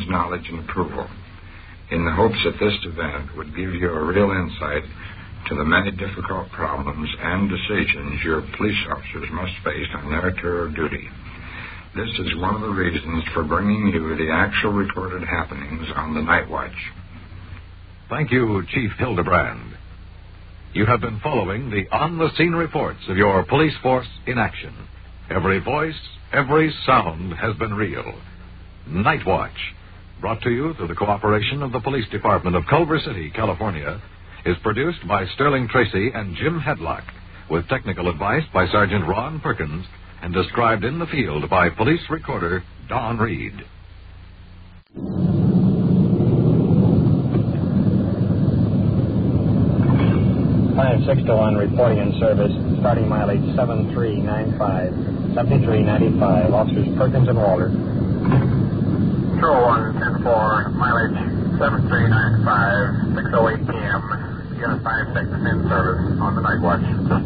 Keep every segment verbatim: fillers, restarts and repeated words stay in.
everyone's knowledge and approval, in the hopes that this event would give you a real insight to the many difficult problems and decisions your police officers must face on their tour of duty. This is one of the reasons for bringing you the actual recorded happenings on the Night Watch. Thank you, Chief Hildebrand. You have been following the on-the-scene reports of your police force in action. Every voice, every sound has been real. Night Watch, brought to you through the cooperation of the Police Department of Culver City, California, is produced by Sterling Tracy and Jim Hedlock, with technical advice by Sergeant Ron Perkins, and described in the field by police recorder Don Reed. five six to one reporting in service, starting mileage seven three nine five, seventy-three ninety-five, officers Perkins and Walter. Control one ten four, mileage seven three nine five, six oh eight p.m. Unit five six in service on the Night Watch.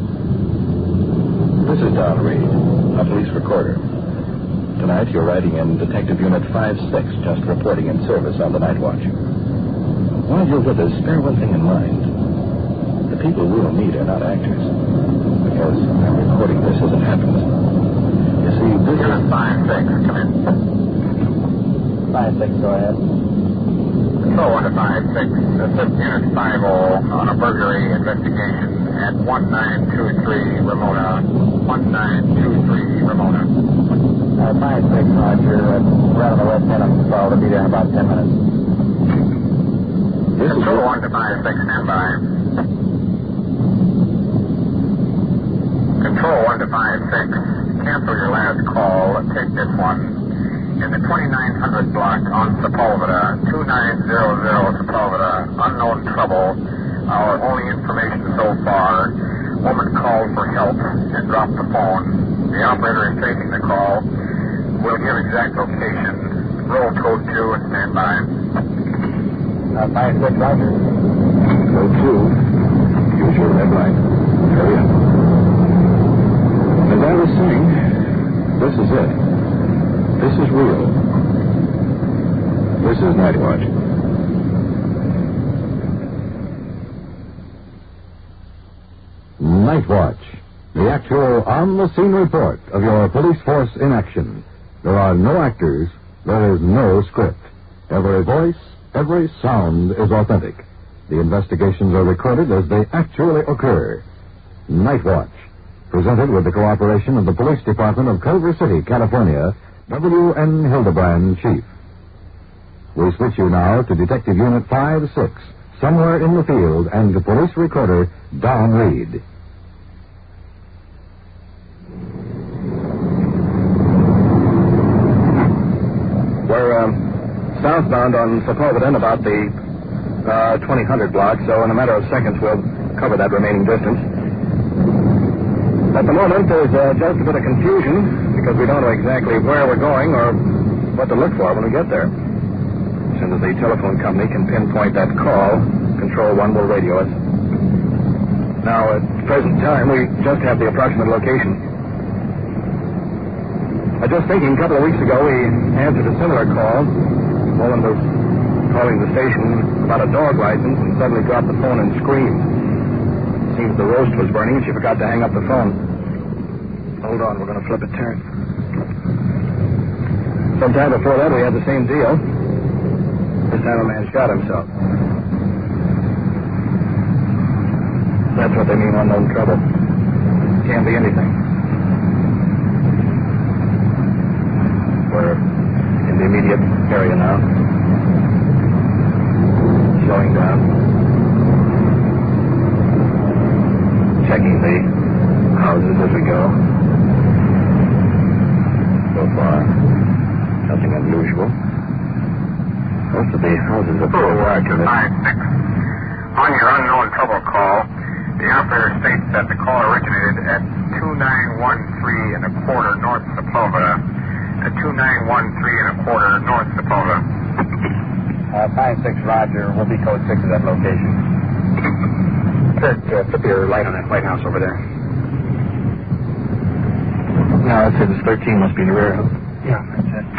This is Don Reed, a police recorder. Tonight you're riding in Detective Unit five six, just reporting in service on the Night Watch. While you're with us, bear one thing in mind. The people we'll meet are not actors, because I'm recording this as it happens. You see, this Unit is... five six, come in. five six, go ahead. Control one to five six, assist Unit five oh on a burglary investigation at one nine two three Ramona, one nine two three Ramona. Uh, five six, Roger. Uh, we're out on the west end of the stall. We'll be there in about ten minutes. This Control is... one to five six, stand by. Control one to five six, cancel your last call. Take this one. In the twenty-nine hundred block on Sepulveda, two nine zero zero Sepulveda, unknown trouble. Our only information so far, woman called for help and dropped the phone. The operator is tracing the call. We'll give exact location. Roll code two and stand by. Uh, five six, Roger. Code two. Use your red light. Hurry up. As I was saying, this is it. This is real. This is Night Watch. Night Watch, the actual on-the-scene report of your police force in action. There are no actors. There is no script. Every voice, every sound is authentic. The investigations are recorded as they actually occur. Night Watch, presented with the cooperation of the Police Department of Culver City, California, W N Hildebrand, Chief. We switch you now to Detective Unit five six, somewhere in the field, and the police recorder, Don Reed. We're um, southbound on Sepulveda in about the uh, twenty hundred block, so in a matter of seconds we'll cover that remaining distance. At the moment, there's uh, just a bit of confusion because we don't know exactly where we're going or what to look for when we get there. As soon as the telephone company can pinpoint that call, Control one will radio us. Now, at the present time, we just have the approximate location. I was just thinking, a couple of weeks ago, we answered a similar call. A woman was calling the station about a dog license and suddenly dropped the phone and screamed. Seems the roast was burning and she forgot to hang up the phone. Hold on, we're going to flip a turn. Sometime before that, we had the same deal. This time a man shot himself. That's what they mean, unknown trouble. Can't be anything. We're in the immediate area now. Slowing down. Checking the houses as we go. So far, nothing unusual. Most of the houses are full of five six. On your unknown trouble call, the operator states that the call originated at two nine one three and a quarter north Sepulveda. At two nine one three and a quarter north Sepulveda. Uh, five six, Roger. We'll be code six at that location. Kurt, uh, flip your light on that White House over there. Now, it says thirteen must be in the rear. Yeah, that's it.